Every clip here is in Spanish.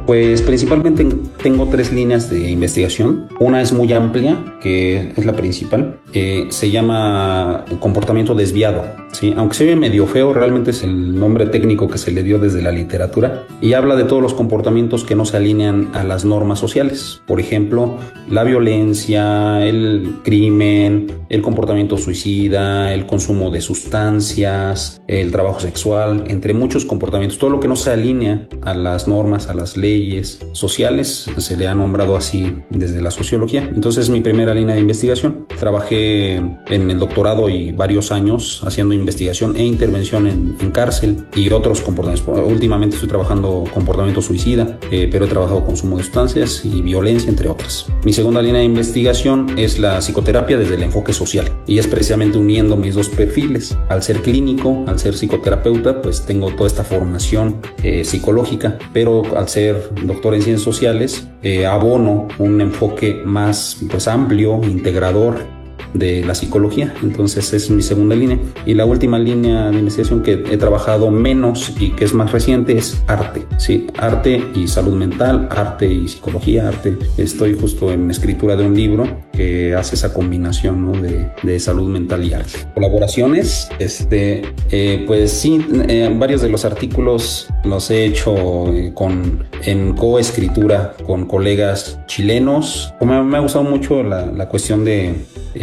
Pues principalmente tengo tres líneas de investigación. Una es muy amplia, que es la principal. Se llama comportamiento desviado, ¿sí? Aunque se ve medio feo, realmente es el nombre técnico que se le dio desde la literatura y habla de todos los comportamientos que no se alinean a las normas sociales. Por ejemplo, la violencia, el crimen, el comportamiento suicida, el consumo de sustancias, el trabajo sexual, entre muchos comportamientos. Todo lo que no se alinea a las normas, a las leyes sociales, se le ha nombrado así desde la sociología. Entonces, mi primera línea de investigación. Trabajé en el doctorado y varios años haciendo investigación e intervención en cárcel y otros comportamientos. Últimamente estoy trabajando comportamiento suicida, pero he trabajado consumo de sustancias y violencia, entre otras. Mi segunda línea de investigación es la psicoterapia desde el enfoque social y es precisamente uniendo mis dos perfiles. Al ser clínico, al ser psicoterapeuta, pues tengo toda esta formación psicológica, pero al ser doctor en ciencias sociales, abono un enfoque más pues amplio, integrador de la psicología. Entonces es mi segunda línea. Y la última línea de investigación que he trabajado menos y que es más reciente es arte. Sí, arte y salud mental, arte y psicología, arte. Estoy justo en escritura de un libro que hace esa combinación, ¿no? de salud mental y arte. Colaboraciones, pues sí, varios de los artículos los he hecho en coescritura con colegas chilenos. Me ha gustado mucho la cuestión de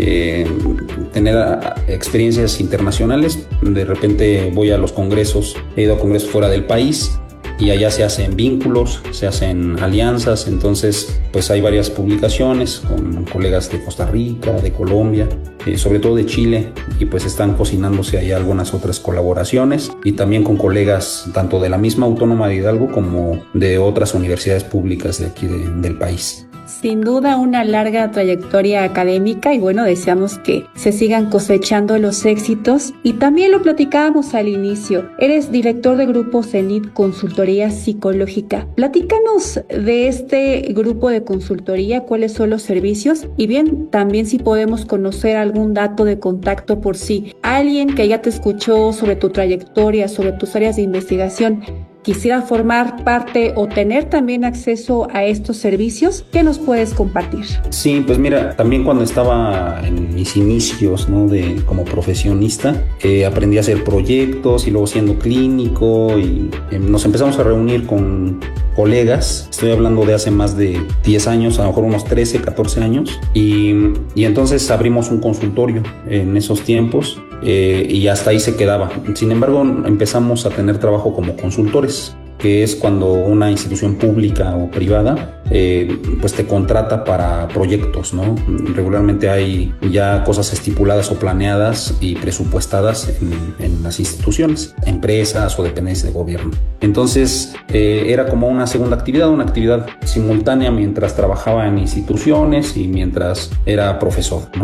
tener experiencias internacionales. De repente voy a los congresos, he ido a congresos fuera del país y allá se hacen vínculos, se hacen alianzas. Entonces pues hay varias publicaciones con colegas de Costa Rica, de Colombia, sobre todo de Chile, y pues están cocinándose ahí algunas otras colaboraciones, y también con colegas tanto de la misma Autónoma de Hidalgo como de otras universidades públicas de aquí del país. Sin duda una larga trayectoria académica y bueno, deseamos que se sigan cosechando los éxitos. Y también lo platicábamos al inicio, eres director de Grupo Zenit Consultoría Psicológica. Platícanos de este grupo de consultoría, cuáles son los servicios y bien, también si podemos conocer algún dato de contacto por si alguien que ya te escuchó sobre tu trayectoria, sobre tus áreas de investigación, quisiera formar parte o tener también acceso a estos servicios. ¿Qué nos puedes compartir? Sí, pues mira, también cuando estaba en mis inicios, ¿no? como profesionista, aprendí a hacer proyectos y luego siendo clínico y nos empezamos a reunir con colegas. Estoy hablando de hace más de 10 años, a lo mejor unos 13, 14 años, y entonces abrimos un consultorio en esos tiempos. Y hasta ahí se quedaba. Sin embargo, empezamos a tener trabajo como consultores, que es cuando una institución pública o privada pues te contrata para proyectos, ¿no? Regularmente hay ya cosas estipuladas o planeadas y presupuestadas en las instituciones, empresas o dependencias de gobierno. Entonces era como una segunda actividad, una actividad simultánea mientras trabajaba en instituciones y mientras era profesor, ¿no?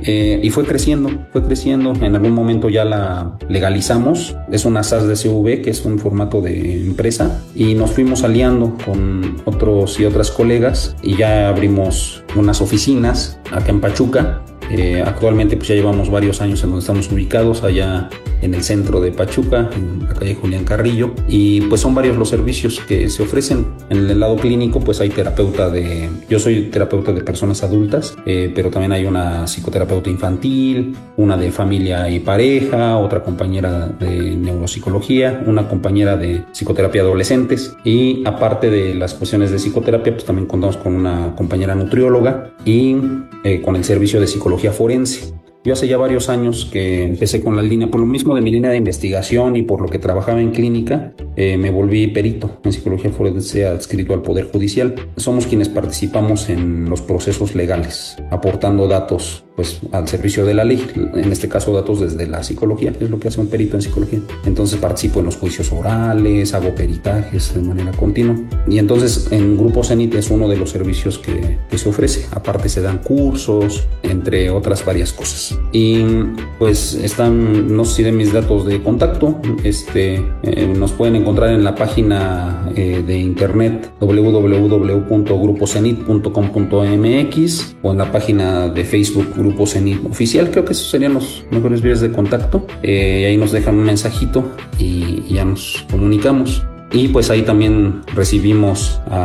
Y fue creciendo. En algún momento ya la legalizamos. Es una SAS de CV, que es un formato de empresa, y nos fuimos aliando con otros y otras colegas y ya abrimos unas oficinas acá en Pachuca. Actualmente pues ya llevamos varios años en donde estamos ubicados, allá en el centro de Pachuca, en la calle Julián Carrillo, y pues son varios los servicios que se ofrecen. En el lado clínico pues hay yo soy terapeuta de personas adultas, pero también hay una psicoterapeuta infantil, una de familia y pareja, otra compañera de neuropsicología, una compañera de psicoterapia de adolescentes, y aparte de las cuestiones de psicoterapia pues también contamos con una compañera nutrióloga y con el servicio de psicología forense. Yo hace ya varios años que empecé con la línea, por lo mismo de mi línea de investigación y por lo que trabajaba en clínica, me volví perito en psicología forense adscrito al Poder Judicial. Somos quienes participamos en los procesos legales, aportando datos pues al servicio de la ley, en este caso datos desde la psicología, que es lo que hace un perito en psicología. Entonces participo en los juicios orales, hago peritajes de manera continua, y entonces en Grupo Zenit es uno de los servicios que se ofrece. Aparte se dan cursos, entre otras varias cosas. Y pues no sé si de mis datos de contacto, nos pueden encontrar en la página de internet www.grupozenit.com.mx o en la página de Facebook Grupo Zenit Oficial. Creo que esos serían los mejores vías de contacto. Ahí nos dejan un mensajito y ya nos comunicamos. Y pues ahí también recibimos a